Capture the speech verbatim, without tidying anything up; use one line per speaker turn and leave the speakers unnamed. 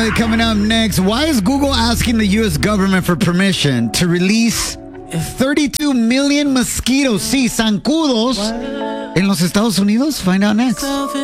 Coming up next, why is Google asking the U S government for permission to release thirty-two million mosquitoes, sí, zancudos, en los Estados Unidos? Find out next.